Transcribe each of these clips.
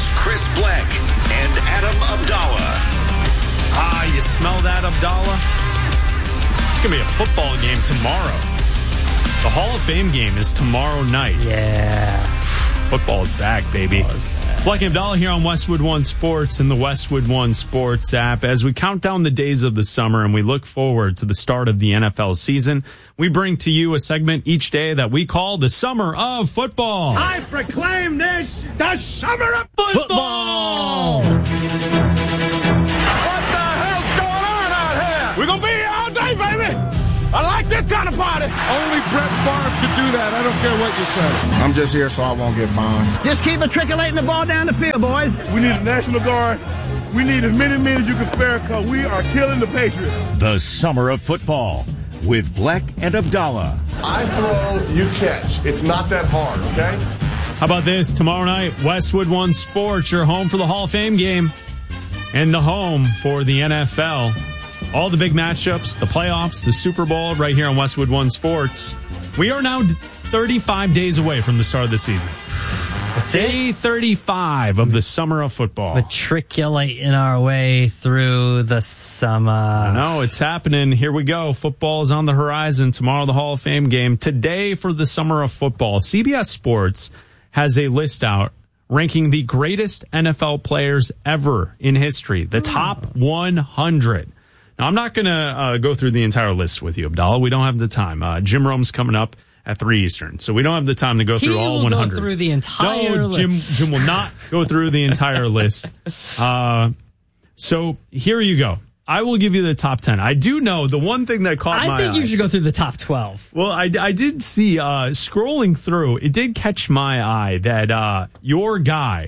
Here's Chris Black and Adam Abdallah. You smell that, Abdallah? It's going to be a football game tomorrow. The Hall of Fame game is tomorrow night. Yeah. Football is back, baby. Black and Abdallah here on Westwood One Sports and the Westwood One Sports app. As we count down the days of the summer and we look forward to the start of the NFL season, we bring to you a segment each day that we call the Summer of Football. I proclaim this the Summer of Football! We're going to be here all day, baby. I like this kind of party. Only Brett Favre could do that. I don't care what you say. I'm just here so I won't get fined. Just keep matriculating the ball down the field, boys. We need a National Guard. We need as many men as you can spare because we are killing the Patriots. The Summer of Football with Black and Abdallah. I throw, you catch. It's not that hard, okay? How about this? Tomorrow night, Westwood One Sports, your home for the Hall of Fame game and the home for the NFL. All the big matchups, the playoffs, the Super Bowl, right here on Westwood One Sports. We are now 35 days away from the start of the season. Day 35 of the Summer of Football. Matriculating our way through the summer. I know, it's happening. Here we go. Football is on the horizon. Tomorrow, the Hall of Fame game. Today, for the Summer of Football, CBS Sports has a list out ranking the greatest NFL players ever in history. The top 100. Now, I'm not going to go through the entire list with you, Abdallah. We don't have the time. Jim Rome's coming up at 3 Eastern, so we don't have the time to go through all 100. He will go through the entire list. Jim will not go through the entire list. So here you go. I will give you the top 10. I do know the one thing that caught my eye. I think you should go through the top 12. Well, I did see, scrolling through, it did catch my eye that your guy,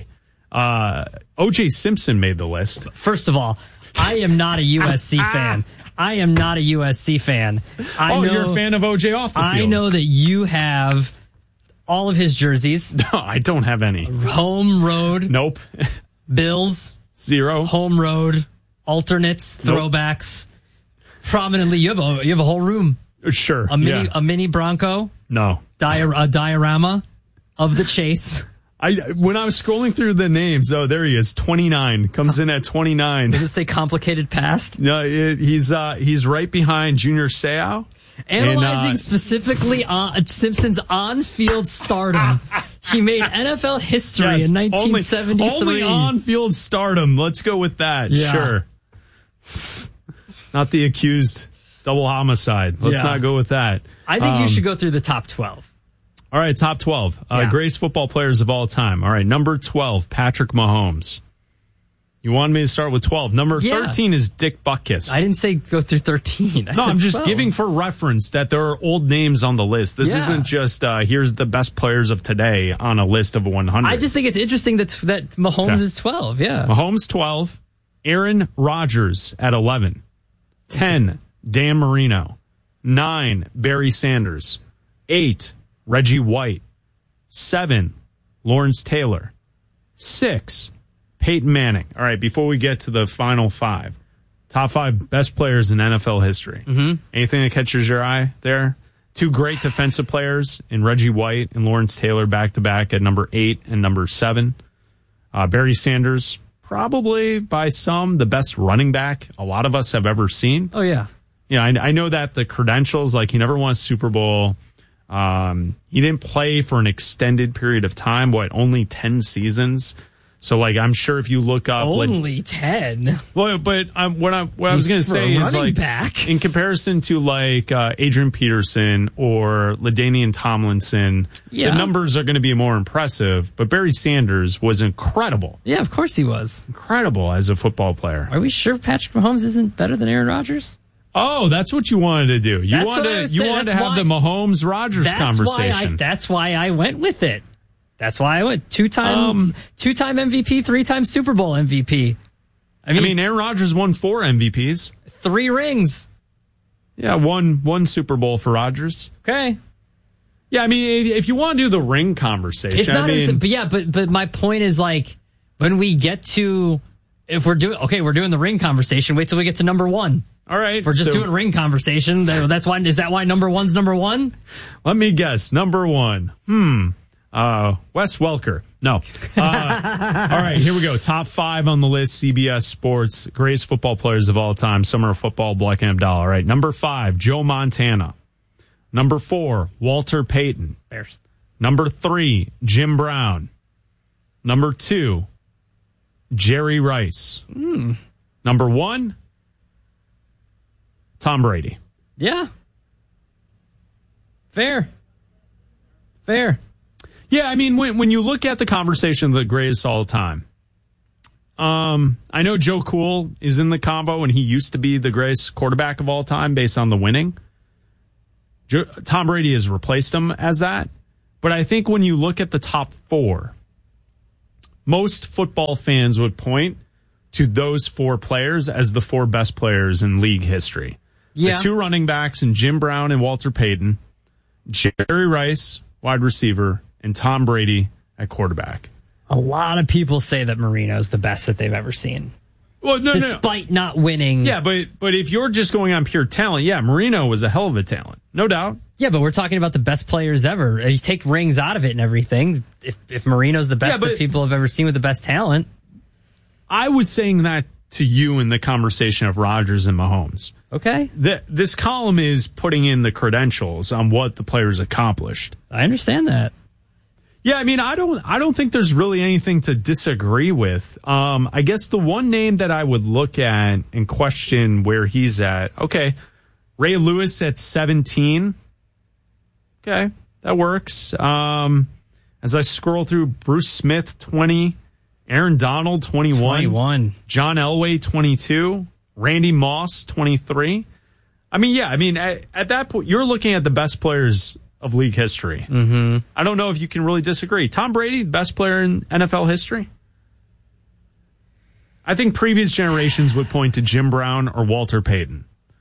O.J. Simpson, made the list. First of all, I am not a USC fan. I am not a USC fan. You're a fan of OJ off the field. I know that you have all of his jerseys. No, I don't have any. Home, road. Nope. Bills. 0. Home, road. Alternates. Nope. Throwbacks. Prominently, you have a whole room. Sure. A mini Bronco. No. A diorama of the chase. When I was scrolling through the names, there he is, 29, comes in at 29. Does it say complicated past? No, he's right behind Junior Seau. Analyzing specifically Simpson's on-field stardom. He made NFL history in 1973. Only on-field stardom. Let's go with that. Yeah. Sure. Not the accused double homicide. Let's not go with that. I think you should go through the top 12. All right, top 12. Greatest football players of all time. All right, number 12, Patrick Mahomes. You wanted me to start with 12. Number 13 is Dick Butkus. I didn't say go through 13. I'm just giving for reference that there are old names on the list. This isn't just here's the best players of today on a list of 100. I just think it's interesting that Mahomes is 12. Yeah, Mahomes 12. Aaron Rodgers at 11. 10, Dan Marino. 9, Barry Sanders. 8, Reggie White. 7, Lawrence Taylor. 6, Peyton Manning. All right, before we get to the final 5, top 5 best players in NFL history. Mm-hmm. Anything that catches your eye there? 2 great defensive players in Reggie White and Lawrence Taylor back-to-back at number 8 and number 7. Barry Sanders, probably by some, the best running back a lot of us have ever seen. Oh, yeah. Yeah, I know that the credentials, like he never won a Super Bowl. He didn't play for an extended period of time, only 10 seasons. So, I'm sure if you look up... Only 10? Well, but what I was going to say is, back. In comparison to, Adrian Peterson or LaDainian Tomlinson, the numbers are going to be more impressive. But Barry Sanders was incredible. Yeah, of course he was. Incredible as a football player. Are we sure Patrick Mahomes isn't better than Aaron Rodgers? Oh, that's what you wanted to do. You wanted to have the Mahomes-Rodgers conversation. That's why I went with it. That's why I went two-time MVP, 3-time Super Bowl MVP. I mean, Aaron Rodgers won 4 MVPs, 3 rings. Yeah, one Super Bowl for Rodgers. Okay. Yeah, I mean, if you want to do the ring conversation, it's not. But my point is when we get to we're doing the ring conversation. Wait till we get to number 1. All right. If we're just doing ring conversation. Is that why number 1's number 1? Let me guess. Number 1. Wes Welker. No. All right, here we go. Top 5 on the list, CBS Sports. Greatest football players of all time. Summer of football, Black and Abdallah. All right, number 5, Joe Montana. Number 4, Walter Payton. Bears. Number 3, Jim Brown. Number 2, Jerry Rice. Number 1, Tom Brady. Yeah. Fair. Yeah, I mean, when you look at the conversation of the greatest all time, I know Joe Cool is in the combo, and he used to be the greatest quarterback of all time based on the winning. Tom Brady has replaced him as that. But I think when you look at the top 4, most football fans would point to those 4 players as the 4 best players in league history. Yeah. The 2 running backs and Jim Brown and Walter Payton, Jerry Rice, wide receiver, and Tom Brady at quarterback. A lot of people say that Marino is the best that they've ever seen. Well, Despite not winning. Yeah, but if you're just going on pure talent, yeah, Marino was a hell of a talent. No doubt. Yeah, but we're talking about the best players ever. You take rings out of it and everything. If Marino's the best that people have ever seen with the best talent. I was saying that to you in the conversation of Rodgers and Mahomes. Okay. This column is putting in the credentials on what the players accomplished. I understand that. Yeah, I mean, I don't think there's really anything to disagree with. I guess the one name that I would look at and question where he's at. Okay, Ray Lewis at 17. Okay, that works. As I scroll through, Bruce Smith 20, Aaron Donald 21, John Elway 22, Randy Moss 23. I mean, at that point, you're looking at the best players of league history. Mm-hmm. I don't know if you can really disagree. Tom Brady, best player in NFL history? I think previous generations would point to Jim Brown or Walter Payton.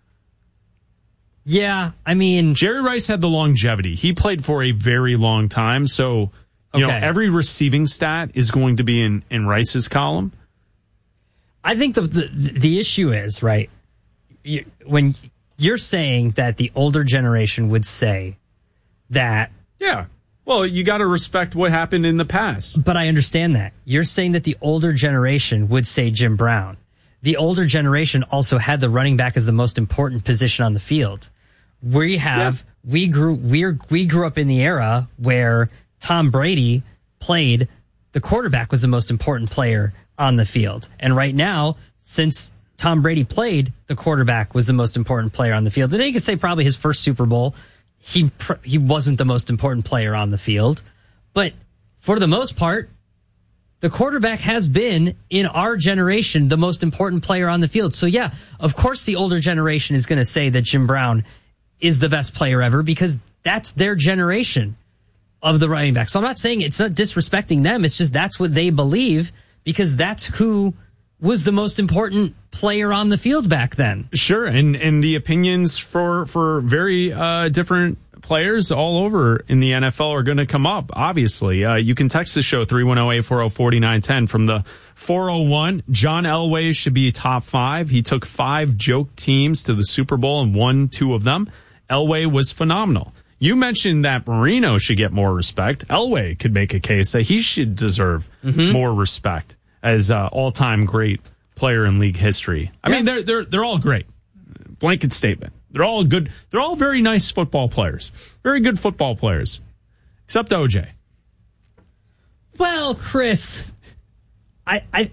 Yeah, I mean... Jerry Rice had the longevity. He played for a very long time, so you know every receiving stat is going to be in Rice's column. I think the issue is, right, when you're saying that the older generation would say that... Yeah. Well, you got to respect what happened in the past. But I understand that. You're saying that the older generation would say Jim Brown. The older generation also had the running back as the most important position on the field. We grew up in the era where Tom Brady played, the quarterback was the most important player on the field. And right now, since Tom Brady played, the quarterback was the most important player on the field. And you could say probably his first Super Bowl, he wasn't the most important player on the field. But for the most part, the quarterback has been, in our generation, the most important player on the field. So yeah, of course the older generation is going to say that Jim Brown is the best player ever because that's their generation of the running back. So I'm not saying it's not disrespecting them. It's just that's what they believe because that's who was the most important player on the field back then. Sure, and the opinions for very different players all over in the NFL are going to come up, obviously. You can text the show 310-840-4910 from the 401. John Elway should be top 5. He took 5 joke teams to the Super Bowl and won 2 of them. Elway was phenomenal. You mentioned that Marino should get more respect. Elway could make a case that he should deserve more respect as all-time great player in league history. I mean, they're all great. Blanket statement. They're all good. They're all very nice football players. Very good football players. Except OJ. Well, Chris, I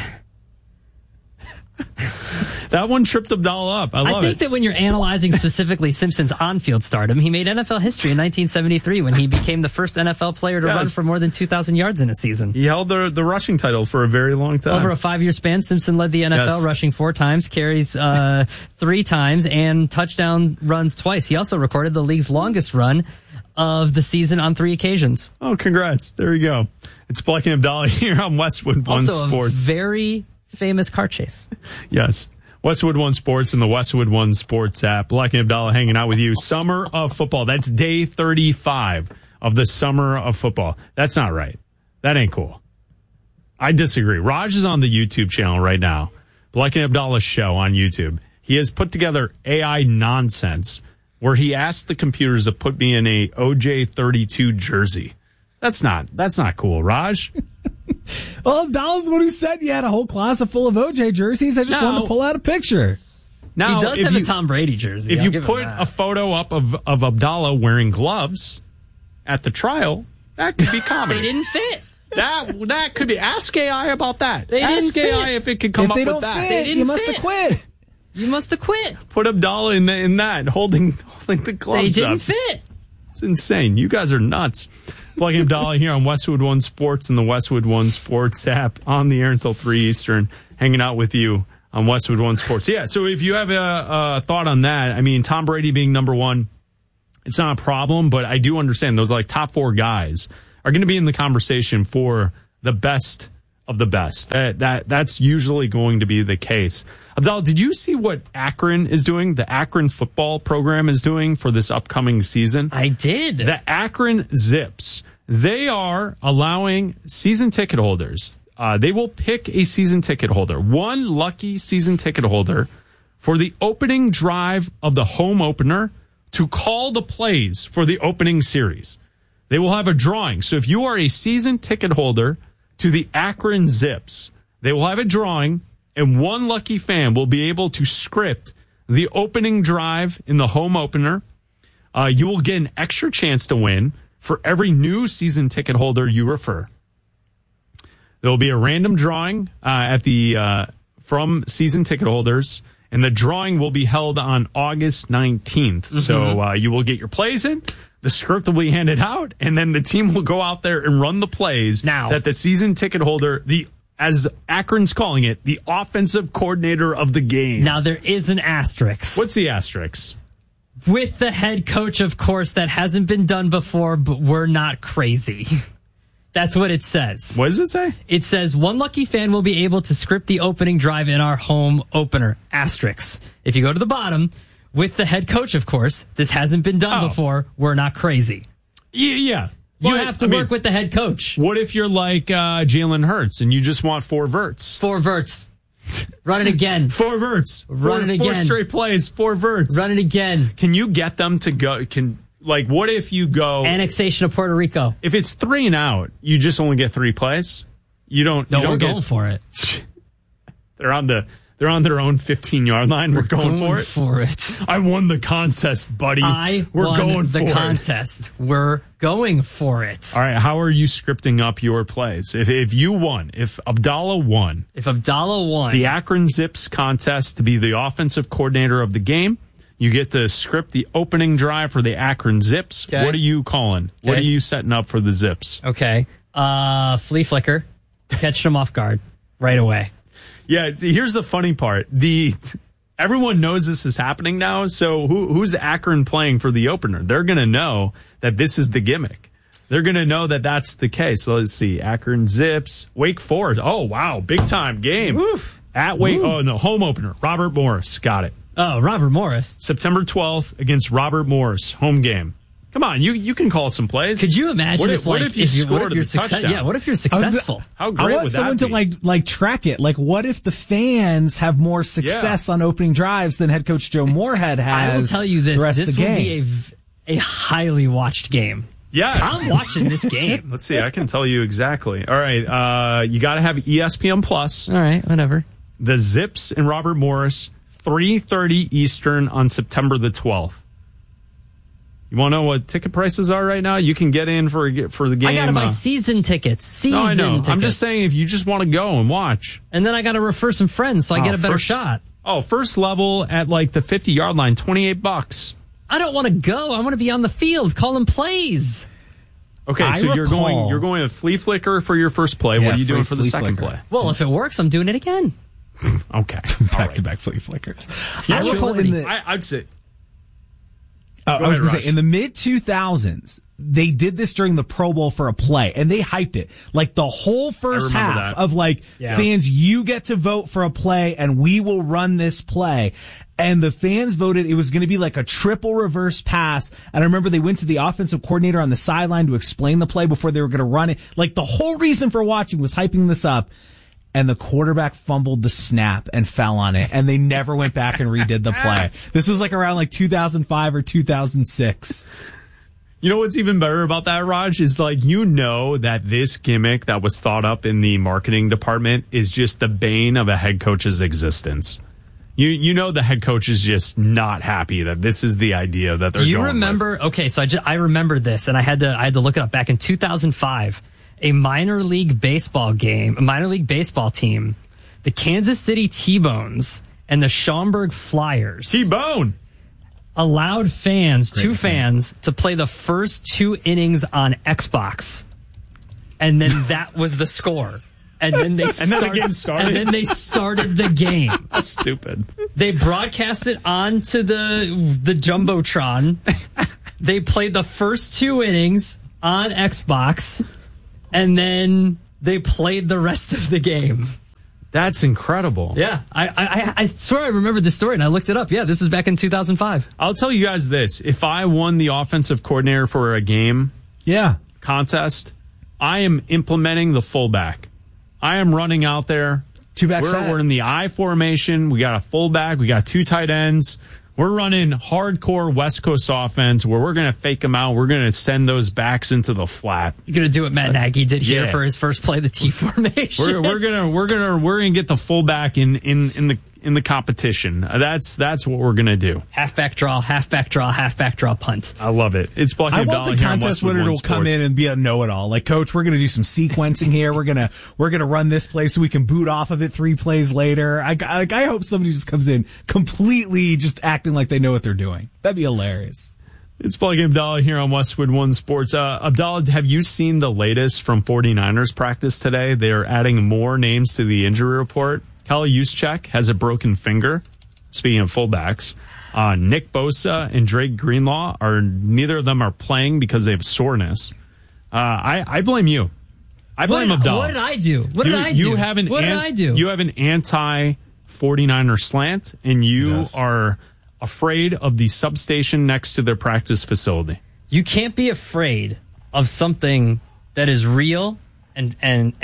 that one tripped Abdallah up. I think that when you're analyzing specifically Simpson's on-field stardom, he made NFL history in 1973 when he became the first NFL player to run for more than 2,000 yards in a season. He held the rushing title for a very long time. Over a 5-year span, Simpson led the NFL rushing 4 times, carries 3 times, and touchdown runs twice. He also recorded the league's longest run of the season on 3 occasions. Oh, congrats. There you go. It's Black and Abdallah here on Westwood One also Sports. A very famous car chase. Yes. Westwood One Sports and the Westwood One Sports app. Black and Abdallah hanging out with you. Summer of football. That's day 35 of the summer of football. That's not right. That ain't cool. I disagree. Raj is on the YouTube channel right now. Black and Abdallah's show on YouTube. He has put together AI nonsense where he asked the computers to put me in a OJ 32 jersey. That's not cool, Raj. Well, Abdallah's the one who said you had a whole closet full of OJ jerseys. I just wanted to pull out a picture. Now, he does have a Tom Brady jersey. If you put a photo up of Abdallah wearing gloves at the trial, that could be comedy. They didn't fit. That could be. Ask AI about that. Ask AI if it could come up with that. Fit, you must have quit. You must have quit. Put Abdallah in that, holding the gloves They didn't up. fit. It's insane. You guys are nuts. Plugging Abdallah here on Westwood One Sports and the Westwood One Sports app, on the air until 3 Eastern, hanging out with you on Westwood One Sports. Yeah, so if you have a thought on that, I mean, Tom Brady being number one, it's not a problem, but I do understand those like top 4 guys are going to be in the conversation for the best of the best. That's usually going to be the case. Abdallah, did you see what Akron is doing? The Akron football program is doing for this upcoming season? I did. The Akron Zips. They are allowing season ticket holders. They will pick a season ticket holder, one lucky season ticket holder, for the opening drive of the home opener to call the plays for the opening series. They will have a drawing. So if you are a season ticket holder to the Akron Zips, they will have a drawing, and one lucky fan will be able to script the opening drive in the home opener. You will get an extra chance to win for every new season ticket holder you refer. There will be a random drawing from season ticket holders, and the drawing will be held on August 19th. Mm-hmm. So you will get your plays in, the script will be handed out, and then the team will go out there and run the plays that the season ticket holder, as Akron's calling it, the offensive coordinator of the game. Now, there is an asterisk. What's the asterisk? With the head coach, of course, that hasn't been done before, but we're not crazy. That's what it says. What does it say? It says, one lucky fan will be able to script the opening drive in our home opener. Asterisk. If you go to the bottom, with the head coach, of course, this hasn't been done before, we're not crazy. Yeah. You have to work with the head coach. What if you're like Jalen Hurts and you just want 4 verts? 4 verts. Run it again. 4 verts. Run it again. 4 straight plays, 4 verts. Run it again. Can you get them to go? What if you go annexation of Puerto Rico? If it's 3 and out, you just only get 3 plays. You don't. No, we're going for it. They're on their own 15-yard line. We're going for it. I won the contest, buddy. We're going for the contest. We're going for it. All right. How are you scripting up your plays? If you won, if Abdallah won, the Akron Zips contest to be the offensive coordinator of the game, you get to script the opening drive for the Akron Zips. Okay. What are you calling? Okay. What are you setting up for the Zips? Okay. Flea flicker, catch them off guard right away. Yeah, here's the funny part. Everyone knows this is happening now, so who's Akron playing for the opener? They're going to know that this is the gimmick. They're going to know that that's the case. So let's see. Akron Zips. Wake Forest. Oh, wow. Big time game. Oof. At Wake. Ooh. Oh, no. Home opener. Robert Morris. Got it. Oh, Robert Morris. September 12th against Robert Morris. Home game. Come on, you can call some plays. Could you imagine what if you scored a touchdown? Yeah, what if you're successful? How great would that be? I want someone to like track it. Like, what if the fans have more success on opening drives than head coach Joe Moorhead has? I will tell you this: this will be a highly watched game. Yes, I'm watching this game. Let's see. I can tell you exactly. All right, you got to have ESPN Plus. All right, whatever. The Zips and Robert Morris, 3:30 Eastern on September the 12th. You want to know what ticket prices are right now? You can get in for the game. I got to buy season tickets. No, I know. I'm just saying if you just want to go and watch. And then I got to refer some friends so I get a better shot. Oh, first level at like the 50-yard line, $28. I don't want to go. I want to be on the field calling plays. Okay, so you're going with Flea Flicker for your first play. Yeah, what are you doing for the second play? Well, if it works, I'm doing it again. Okay. Back-to-back Flea Flickers. I'd say... I was going to say, in the mid-2000s, they did this during the Pro Bowl for a play, and they hyped it. Like, the whole first half of, fans, you get to vote for a play, and we will run this play. And the fans voted it was going to be like a triple reverse pass. And I remember they went to the offensive coordinator on the sideline to explain the play before they were going to run it. Like, the whole reason for watching was hyping this up. And the quarterback fumbled the snap and fell on it, and they never went back and redid the play. This was around 2005 or 2006. You know what's even better about that, Raj, is that this gimmick that was thought up in the marketing department is just the bane of a head coach's existence. You know the head coach is just not happy that this is the idea that they're going with. You remember? Okay, so I remember this, and I had to look it up. Back in 2005, a minor league baseball team, the Kansas City T-Bones and the Schaumburg Flyers. T-Bone! Allowed fans to play the first 2 innings on Xbox. And then that was the score. And then they started the game. That's stupid. They broadcast it onto the Jumbotron. They played the first 2 innings on Xbox, and then they played the rest of the game. That's incredible. Yeah, I swear I remember this story, and I looked it up. Yeah, this was back in 2005. I'll tell you guys this. If I won the offensive coordinator for a game contest, I am implementing the fullback. I am running out there. We're in the I formation. We got a fullback. We got 2 tight ends. We're running hardcore West Coast offense where we're going to fake them out. We're going to send those backs into the flat. You're going to do what Matt Nagy did here for his first play, the T formation. We're going to get the fullback in the competition. That's what we're going to do. Halfback draw, punt. I love it. It's Black and I want the contest winner to come in and be a know-it-all. Like, Coach, we're going to do some sequencing here. We're going to run this play so we can boot off of it 3 plays later. I hope somebody just comes in completely just acting like they know what they're doing. That'd be hilarious. It's Blake Abdallah here on Westwood One Sports. Abdallah, have you seen the latest from 49ers practice today? They are adding more names to the injury report. Kyle Juszczyk has a broken finger. Speaking of fullbacks, Nick Bosa and Drake Greenlaw neither of them are playing because they have soreness. I blame you. I blame Abdallah. What did I do? What did I do? You have an anti-49er slant, and you are afraid of the substation next to their practice facility. You can't be afraid of something that is real and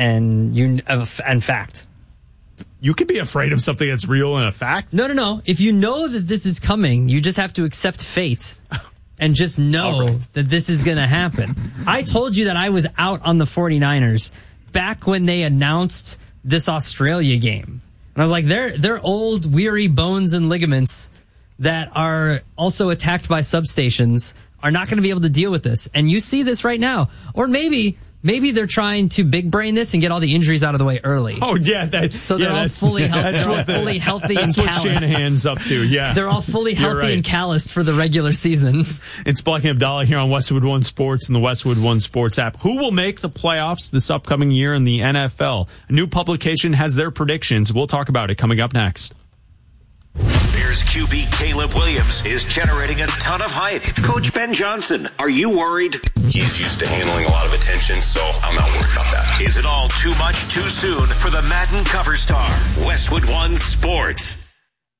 fact. You can be afraid of something that's real and a fact. No. If you know that this is coming, you just have to accept fate and just know that this is going to happen. I told you that I was out on the 49ers back when they announced this Australia game. And I was like, they're old, weary bones and ligaments that are also attacked by substations are not going to be able to deal with this. And you see this right now. Or maybe they're trying to big brain this and get all the injuries out of the way early. Oh, yeah. They're all fully healthy and calloused. That's what Shanahan's up to, yeah. They're all fully healthy and calloused for the regular season. It's Black and Abdallah here on Westwood One Sports and the Westwood One Sports app. Who will make the playoffs this upcoming year in the NFL? A new publication has their predictions. We'll talk about it coming up next. Bears QB Caleb Williams is generating a ton of hype. Coach Ben Johnson, are you worried? He's used to handling a lot of attention, so I'm not worried about that. Is it all too much too soon for the Madden cover star? Westwood One Sports.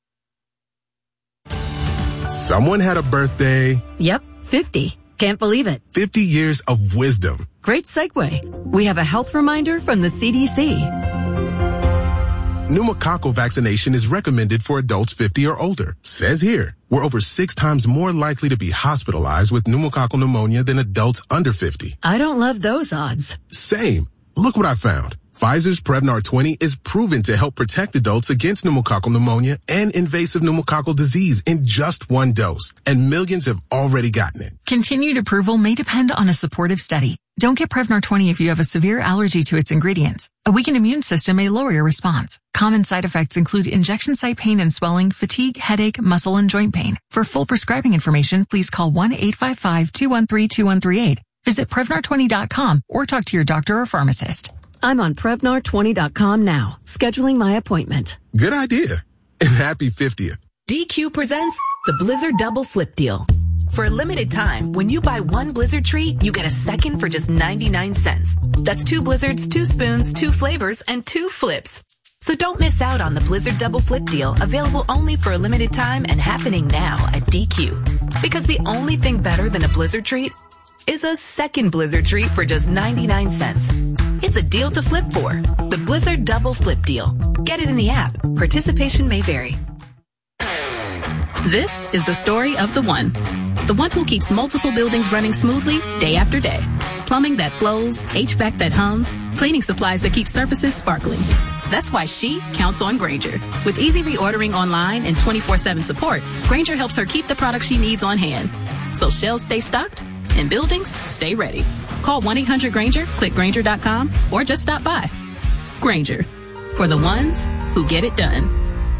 Someone had a birthday. Yep, 50. Can't believe it. 50 years of wisdom. Great segue. We have a health reminder from the CDC. Pneumococcal vaccination is recommended for adults 50 or older. Says here, we're over 6 times more likely to be hospitalized with pneumococcal pneumonia than adults under 50. I don't love those odds. Same. Look what I found. Pfizer's Prevnar 20 is proven to help protect adults against pneumococcal pneumonia and invasive pneumococcal disease in just 1 dose. And millions have already gotten it. Continued approval may depend on a supportive study. Don't get Prevnar 20 if you have a severe allergy to its ingredients. A weakened immune system may lower your response. Common side effects include injection site pain and swelling, fatigue, headache, muscle, and joint pain. For full prescribing information, please call 1-855-213-2138. Visit Prevnar20.com or talk to your doctor or pharmacist. I'm on Prevnar20.com now, scheduling my appointment. Good idea. And happy 50th. DQ presents the Blizzard Double Flip Deal. For a limited time, when you buy 1 Blizzard treat, you get a second for just 99 cents. That's 2 Blizzards, 2 spoons, 2 flavors, and 2 flips. So don't miss out on the Blizzard Double Flip Deal, available only for a limited time and happening now at DQ. Because the only thing better than a Blizzard treat is a second Blizzard treat for just 99 cents. It's a deal to flip for. The Blizzard Double Flip Deal. Get it in the app. Participation may vary. This is the story of the one. The one who keeps multiple buildings running smoothly day after day. Plumbing that flows, HVAC that hums, cleaning supplies that keep surfaces sparkling. That's why she counts on Grainger. With easy reordering online and 24/7 support, Grainger helps her keep the products she needs on hand. So shelves stay stocked and buildings stay ready. Call 1-800-GRAINGER, click Grainger.com, or just stop by. Grainger, for the ones who get it done.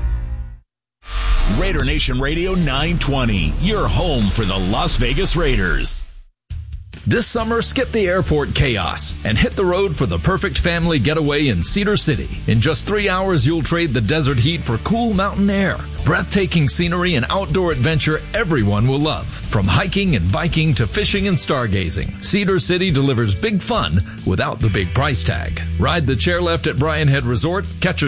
Raider Nation Radio 920, your home for the Las Vegas Raiders. This summer, skip the airport chaos and hit the road for the perfect family getaway in Cedar City. In just 3 hours, you'll trade the desert heat for cool mountain air, breathtaking scenery, and outdoor adventure everyone will love. From hiking and biking to fishing and stargazing, Cedar City delivers big fun without the big price tag. Ride the chairlift at Bryan Head Resort, catch a